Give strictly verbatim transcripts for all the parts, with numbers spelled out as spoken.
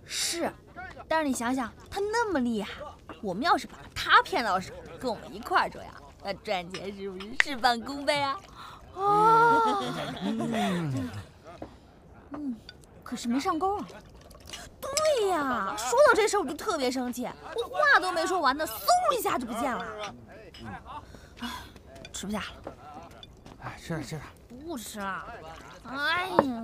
是，但是你想想，他那么厉害，我们要是把他骗到手，跟我们一块儿这样，那赚钱是不是事半功倍啊？哦，嗯，可是没上钩啊。对呀，说到这事儿我就特别生气，我话都没说完呢，嗖一下就不见了。哎，吃不下了。 哎，吃点吃点。 不吃了。哎呀。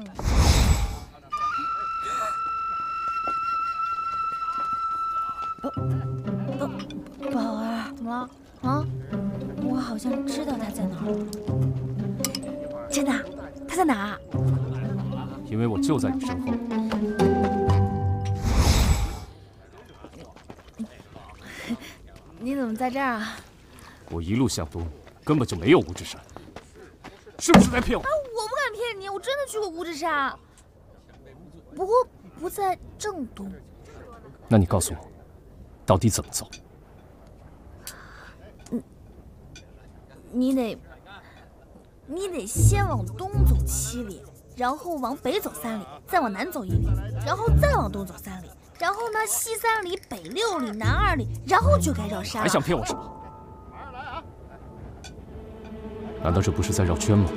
宝宝宝儿，怎么了？啊？我好像知道他在哪儿。真的？他在哪儿？ 因为我就在你身后。 你怎么在这儿啊？ 我一路向东，根本就没有五指山，是不是在骗我？ 啊，我不敢骗你，我真的去过五指山，不过不在正东。 那你告诉我，到底怎么走？ 嗯，你得，你得先往东走七里，然后往北走三里，再往南走一里，然后再往东走三里，然后呢西三里，北六里，南二里，然后就该绕山了。 还想骗我什么？难道这不是在绕圈吗？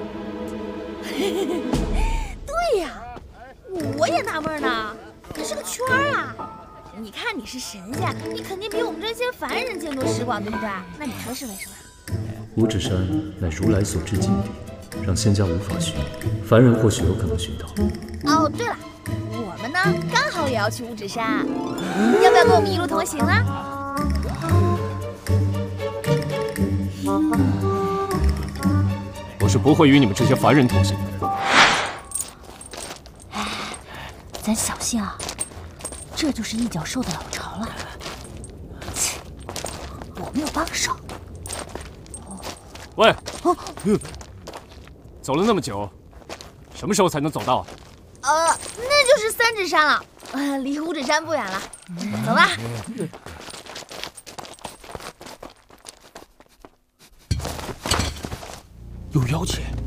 对呀，我也纳闷呢，可是个圈啊！你看你是神仙，你肯定比我们这些凡人见多识广，对不对？那你说是为什么？ 五指山乃如来所制禁地，让仙家无法寻，凡人或许有可能寻到。 哦，对了，我们呢刚好也要去五指山，要不要跟我们一路同行呢？ 我是不会与你们这些凡人同行的。 哎，咱小心啊，这就是一脚兽的老巢了。切，我们有帮手。 喂，哦嗯、走了那么久，什么时候才能走到啊？ 呃，那就是三指山了，呃，离五指山不远了。走吧。 有妖气。